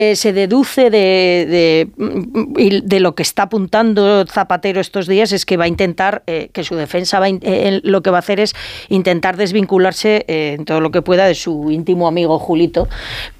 se deduce de lo que está apuntando Zapatero estos días es que va a intentar, que su defensa lo que va a hacer es intentar desvincularse en todo lo que pueda de su íntimo amigo Julito,